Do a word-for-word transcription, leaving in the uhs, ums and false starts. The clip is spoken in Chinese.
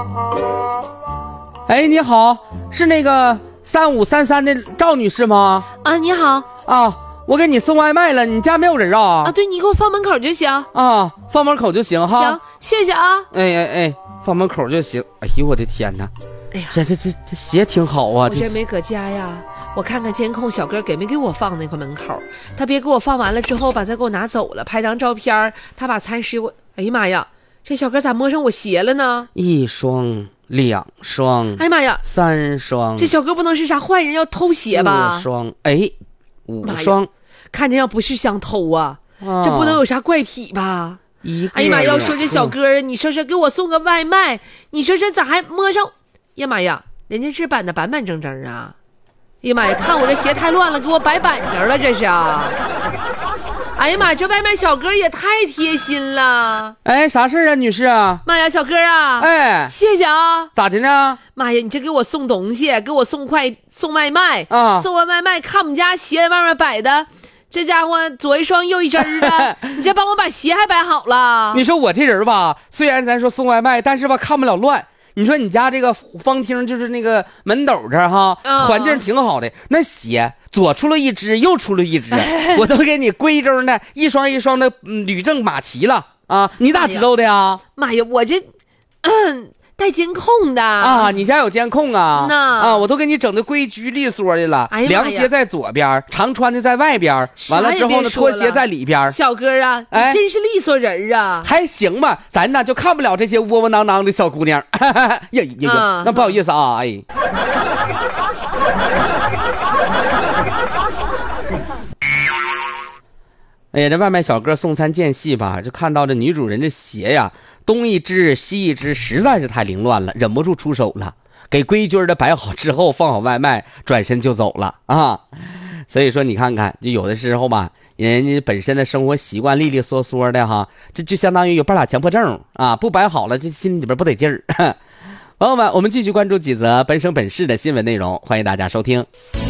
哎，你好，是那个三五三三的赵女士吗？ 啊，你好啊，我给你送外卖了，你家没有人啊？ 啊，对，你给我放门口就行啊，放门口就行哈。 行，谢谢啊。 哎哎哎，放门口就行。哎呦我的天哪！ 哎呀， 这这这这鞋挺好啊， 我这没搁家呀，我看看监控，小哥给没给我放那块门口？他别给我放完了之后把再给我拿走了，拍张照片，他把餐食我，哎呀妈呀，这小哥咋摸上我鞋了呢？ 一双。两双， 哎呀妈呀， 三双，这小哥不能是啥坏人要偷鞋吧？ 四双，哎，五双， 看着要不是想偷啊，啊这不能有啥怪癖吧？ 一哎呀妈，要说这小哥，你说说给我送个外卖，你说这咋还摸上？呀妈呀，人家是板的板板正正啊！哎呀妈呀，看我这鞋太乱了，给我摆板正了，这是啊！哎呀妈，这外卖小哥也太贴心了！ 哎，啥事啊，女士啊？ 妈呀，小哥啊！ 哎， 谢谢啊！ 咋的呢？ 妈呀，你这给我送东西，给我送快送外卖啊！ 送完外卖，看我们家鞋在外面摆的，这家伙左一双右一只的，你这帮我把鞋还摆好了。 你说我这人吧，虽然咱说送外卖，但是吧看不了乱。你说你家这个方厅就是那个门斗这儿哈， 哦、 环境挺好的，那鞋左出了一只，右出了一只，我都给你规整的一双一双的、嗯、吕正马齐了啊！你咋知道的呀？ 妈呀，我这嗯带监控的啊！你家有监控啊？ 那啊，我都给你整的规矩利索的了。 哎呀， 凉鞋在左边，常穿的在外边，完了之后呢，拖鞋在里边。 小哥啊， 哎、 你真是利索人啊！ 还行吧，咱呢就看不了这些窝窝囊囊的小姑娘。呀呀呀，啊、那不好意思啊，哎。哎呀，这外卖小哥送餐间隙吧，就看到这女主人这鞋呀，东一只西一只，实在是太凌乱了，忍不住出手了，给规矩的摆好之后，放好外卖，转身就走了啊。所以说你看看，就有的时候吧，人家本身的生活习惯利利索索的哈，这就相当于有半拉强迫症啊，不摆好了，这心里边不得劲儿。朋友们，我们继续关注几则本省本市的新闻内容，欢迎大家收听。